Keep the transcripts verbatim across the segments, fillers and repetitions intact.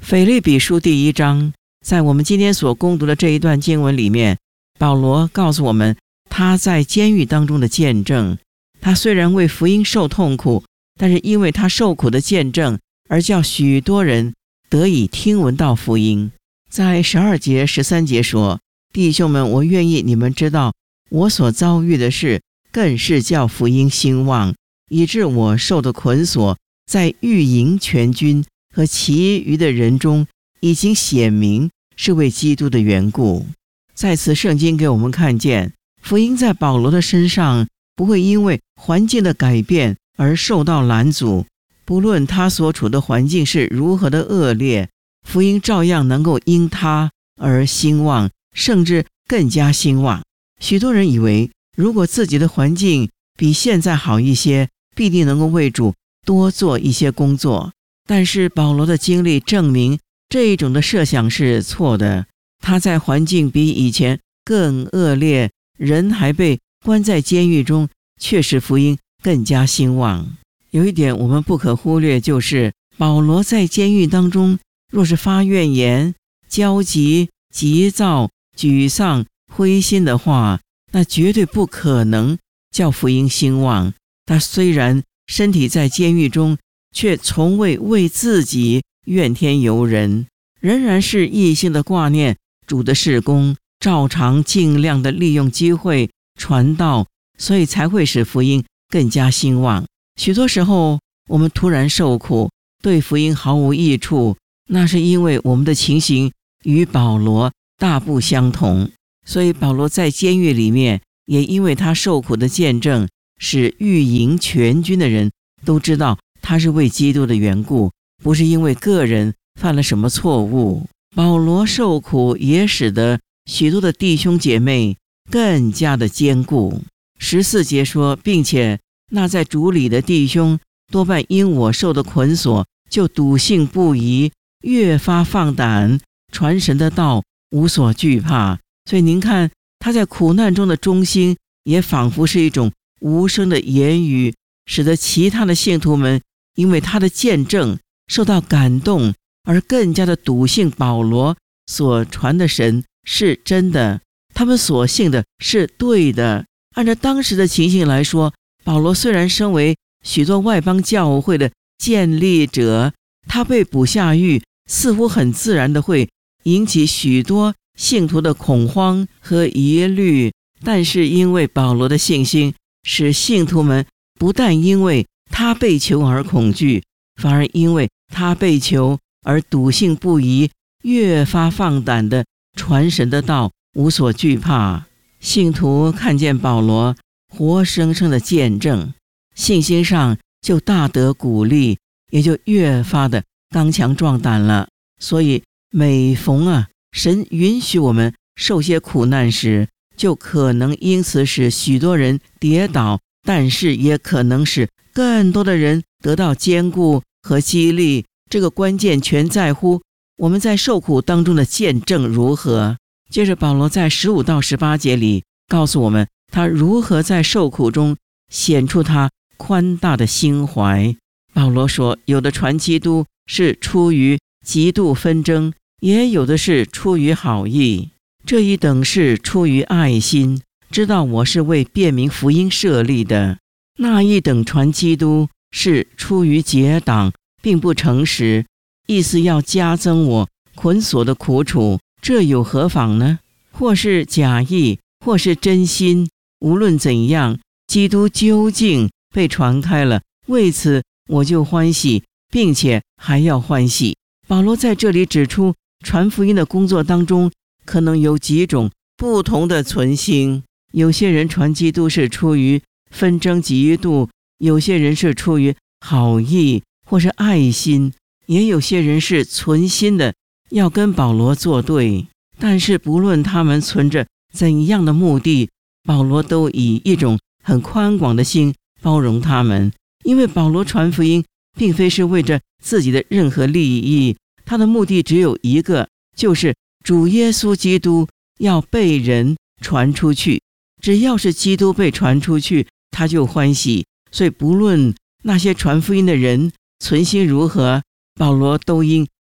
腓立比书第一章，在我们今天所攻读的这一段经文里面，保罗告诉我们他在监狱当中的见证。他虽然为福音受痛苦，但是因为他受苦的见证，而叫许多人得以听闻到福音。在十二节、十三节说：弟兄们，我愿意你们知道，我所遭遇的事，更是叫福音兴旺，以致我受的捆锁，在御营全军和其余的人中，已经显明是为基督的缘故。在此圣经给我们看见，福音在保罗的身上不会因为环境的改变而受到拦阻，不论他所处的环境是如何的恶劣，福音照样能够因他而兴旺，甚至更加兴旺。许多人以为，如果自己的环境比现在好一些，必定能够为主多做一些工作。但是保罗的经历证明，这一种的设想是错的。他在环境比以前更恶劣，人还被关在监狱中，却使福音更加兴旺。有一点我们不可忽略，就是保罗在监狱当中，若是发怨言、焦急、急躁、沮丧、灰心的话，那绝对不可能叫福音兴旺。他虽然身体在监狱中，却从未为自己怨天尤人，仍然是一心的挂念主的事工，照常尽量的利用机会传道，所以才会使福音更加兴旺。许多时候我们突然受苦，对福音毫无益处，那是因为我们的情形与保罗大不相同。所以保罗在监狱里面，也因为他受苦的见证，使御营全军的人都知道他是为基督的缘故，不是因为个人犯了什么错误。保罗受苦也使得许多的弟兄姐妹更加的坚固。十四节说，并且那在主里的弟兄多半因我受的捆锁，就笃信不疑，越发放胆传神的道，无所惧怕。所以您看，他在苦难中的忠心，也仿佛是一种无声的言语，使得其他的信徒们因为他的见证受到感动，而更加的笃信保罗所传的神是真的，他们所信的是对的。按照当时的情形来说，保罗虽然身为许多外邦教会的建立者，他被捕下狱，似乎很自然的会引起许多信徒的恐慌和疑虑，但是因为保罗的信心，使信徒们不但因为他被囚而恐惧，反而因为他被囚而笃信不疑，越发放胆的传神的道，无所惧怕。信徒看见保罗活生生的见证，信心上就大得鼓励，也就越发的刚强壮胆了。所以每逢啊神允许我们受些苦难时，就可能因此使许多人跌倒，但是也可能使更多的人得到坚固和激励。这个关键全在乎我们在受苦当中的见证如何。接着保罗在十五到十八节里告诉我们，他如何在受苦中显出他宽大的心怀。保罗说，有的传基督是出于嫉妒纷争，也有的是出于好意，这一等是出于爱心，知道我是为辨明福音设立的。那一等传基督是出于结党，并不诚实，意思要加增我捆锁的苦楚，这有何妨呢？或是假意，或是真心，无论怎样，基督究竟被传开了，为此我就欢喜，并且还要欢喜。保罗在这里指出，传福音的工作当中，可能有几种不同的存心。有些人传基督是出于纷争嫉妒，有些人是出于好意或是爱心，也有些人是存心的要跟保罗作对。但是不论他们存着怎样的目的，保罗都以一种很宽广的心包容他们。因为保罗传福音并非是为着自己的任何利益，他的目的只有一个，就是主耶稣基督要被人传出去。只要是基督被传出去，他就欢喜。所以不论那些传福音的人存心如何，保罗都应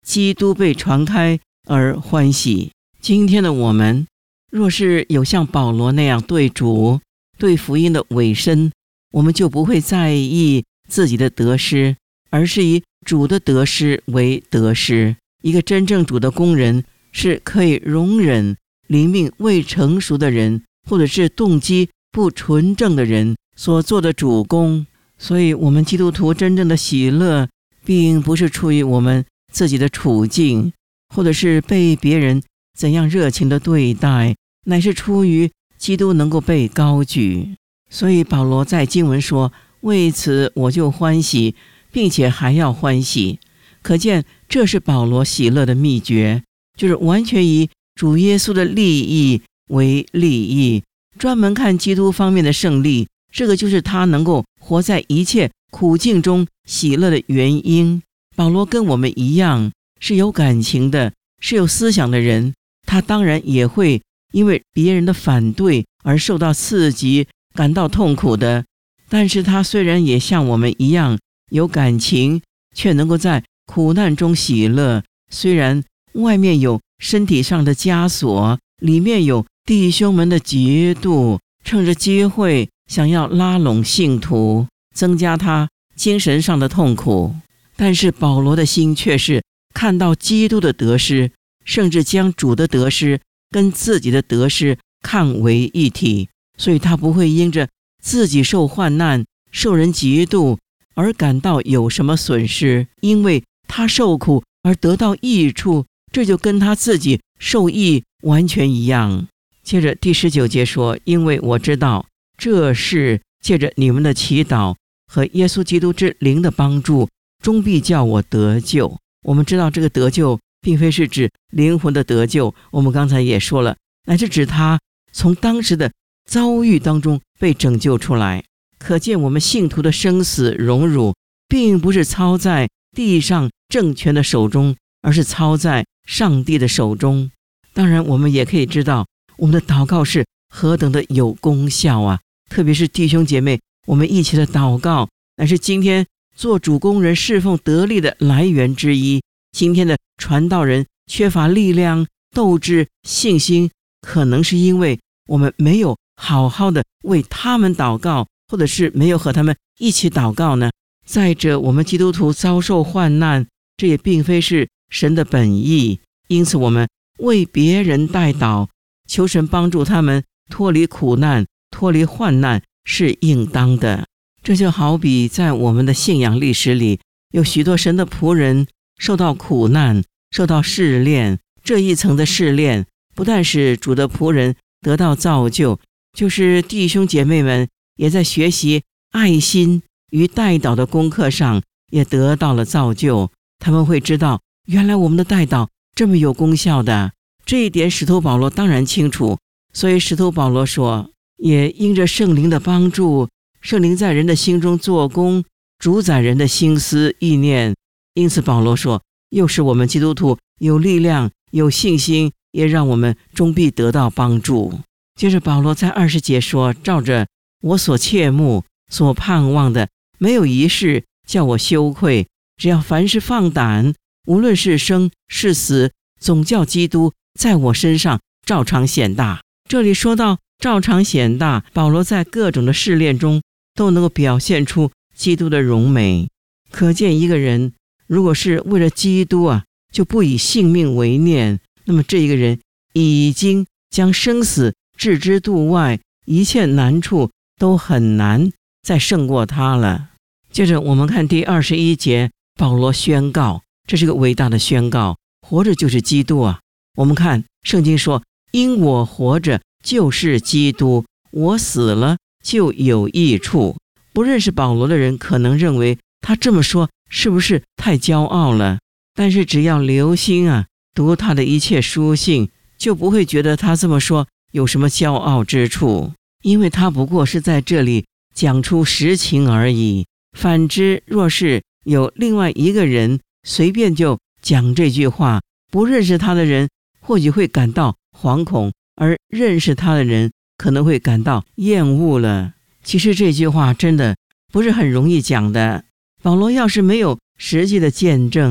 基督被传开而欢喜。今天的我们，若是有像保罗那样对主、对福音的委身，我们就不会在意自己的得失，而是以主的得失为得失。一个真正主的工人是可以容忍灵命未成熟的人，或者是动机不纯正的人所做的主工。所以我们基督徒真正的喜乐，并不是出于我们自己的处境，或者是被别人怎样热情的对待，乃是出于基督能够被高举。所以保罗在经文说，为此我就欢喜，并且还要欢喜。可见这是保罗喜乐的秘诀，就是完全以主耶稣的利益为利益，专门看基督方面的胜利。这个就是他能够活在一切苦境中喜乐的原因。保罗跟我们一样，是有感情的，是有思想的人，他当然也会因为别人的反对而受到刺激，感到痛苦的。但是他虽然也像我们一样有感情，却能够在苦难中喜乐。虽然外面有身体上的枷锁，里面有弟兄们的嫉妒，趁着机会想要拉拢信徒，增加他精神上的痛苦。但是保罗的心却是看到基督的得失，甚至将主的得失跟自己的得失看为一体，所以他不会因着自己受患难、受人嫉妒而感到有什么损失，因为他受苦而得到益处，这就跟他自己受益完全一样。接着第十九节说，因为我知道这事借着你们的祈祷和耶稣基督之灵的帮助，终必叫我得救。我们知道这个得救并非是指灵魂的得救，我们刚才也说了，乃是指他从当时的遭遇当中被拯救出来。可见我们信徒的生死荣辱并不是操在地上政权的手中，而是操在上帝的手中。当然我们也可以知道，我们的祷告是何等的有功效啊！特别是弟兄姐妹，我们一起的祷告乃是今天做主工人侍奉得力的来源之一。今天的传道人缺乏力量、斗志、信心，可能是因为我们没有好好的为他们祷告，或者是没有和他们一起祷告呢。再者，我们基督徒遭受患难，这也并非是神的本意，因此我们为别人代祷，求神帮助他们脱离苦难、脱离患难是应当的。这就好比在我们的信仰历史里，有许多神的仆人受到苦难、受到试炼，这一层的试炼不但使主的仆人得到造就，就是弟兄姐妹们也在学习爱心与代祷的功课上也得到了造就。他们会知道，原来我们的代祷这么有功效的，这一点使徒保罗当然清楚。所以使徒保罗说，也因着圣灵的帮助，圣灵在人的心中做工，主宰人的心思意念。因此保罗说，又使我们基督徒有力量、有信心，也让我们终必得到帮助。接着保罗在二十节说，照着我所切慕、所盼望的，没有一事叫我羞愧，只要凡事放胆，无论是生是死，总叫基督在我身上照常显大。这里说到照常显大，保罗在各种的试炼中都能够表现出基督的荣美。可见一个人如果是为了基督啊，就不以性命为念，那么这一个人已经将生死置之度外，一切难处都很难再胜过他了。接着我们看第二十一节，保罗宣告，这是个伟大的宣告，活着就是基督啊。我们看圣经说，因我活着就是基督，我死了就有益处。不认识保罗的人可能认为他这么说是不是太骄傲了？但是只要留心啊，读他的一切书信，就不会觉得他这么说有什么骄傲之处，因为他不过是在这里讲出实情而已。反之，若是有另外一个人随便就讲这句话，不认识他的人或许会感到惶恐，而认识他的人可能会感到厌恶了。其实这句话真的不是很容易讲的。保罗要是没有实际的见证，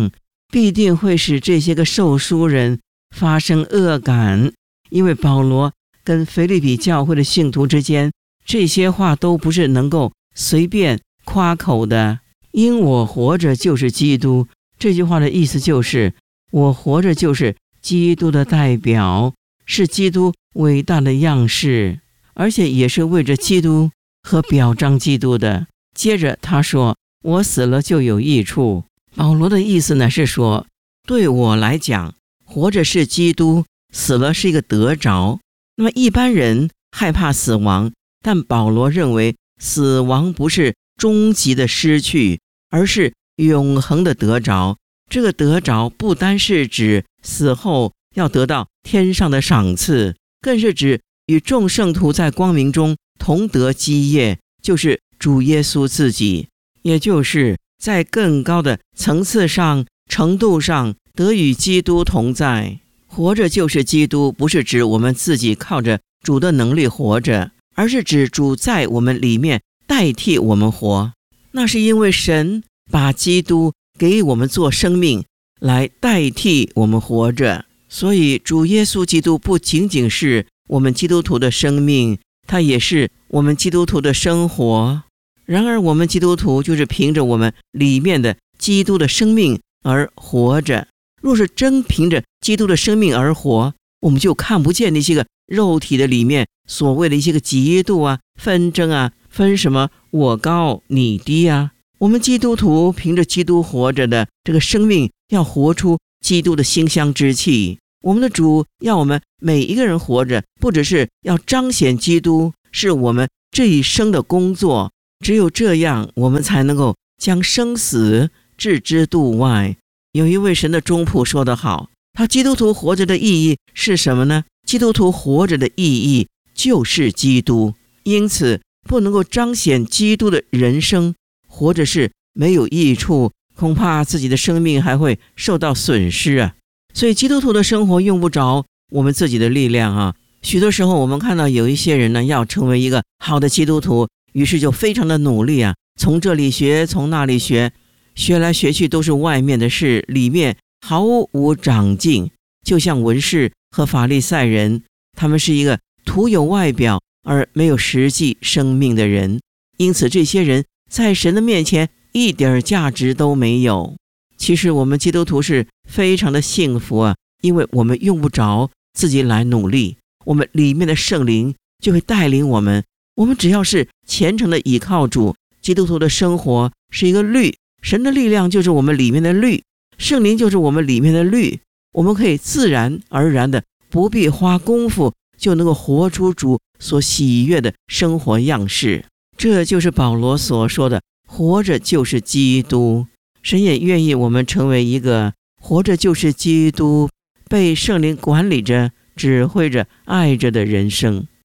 必定会使这些个受书人发生恶感，因为保罗跟腓立比教会的信徒之间，这些话都不是能够随便夸口的。因我活着就是基督，这句话的意思就是我活着就是基督的代表，是基督伟大的样式，而且也是为着基督和表彰基督的。接着他说我死了就有益处。保罗的意思呢是说，对我来讲，活着是基督，死了是一个得着。那么一般人害怕死亡，但保罗认为死亡不是终极的失去，而是永恒的得着。这个得着不单是指死后要得到天上的赏赐，更是指与众圣徒在光明中同得基业，就是主耶稣自己，也就是在更高的层次上、程度上得与基督同在。活着就是基督，不是指我们自己靠着主的能力活着，而是指主在我们里面代替我们活。那是因为神把基督给我们做生命，来代替我们活着。所以主耶稣基督不仅仅是我们基督徒的生命，他也是我们基督徒的生活。然而我们基督徒就是凭着我们里面的基督的生命而活着。若是真凭着基督的生命而活，我们就看不见那些个肉体的里面所谓的一些个嫉妒啊、纷争啊，分什么我高你低啊。我们基督徒凭着基督活着的这个生命，要活出基督的馨香之气。我们的主要我们每一个人活着，不只是要彰显基督，是我们这一生的工作。只有这样，我们才能够将生死置之度外。有一位神的忠仆说得好，他基督徒活着的意义是什么呢？基督徒活着的意义就是基督，因此不能够彰显基督的人生，活着是没有益处，恐怕自己的生命还会受到损失啊。所以基督徒的生活用不着我们自己的力量啊。许多时候我们看到有一些人呢，要成为一个好的基督徒，于是就非常的努力啊，从这里学，从那里学，学来学去都是外面的事，里面毫无长进。就像文士和法利赛人，他们是一个徒有外表而没有实际生命的人，因此这些人在神的面前一点价值都没有。其实我们基督徒是非常的幸福啊，因为我们用不着自己来努力，我们里面的圣灵就会带领我们。我们只要是虔诚的倚靠主，基督徒的生活是一个律，神的力量就是我们里面的律，圣灵就是我们里面的律，我们可以自然而然的，不必花功夫，就能够活出主所喜悦的生活样式。这就是保罗所说的，活着就是基督。神也愿意我们成为一个活着就是基督，被圣灵管理着、指挥着、爱着的人生。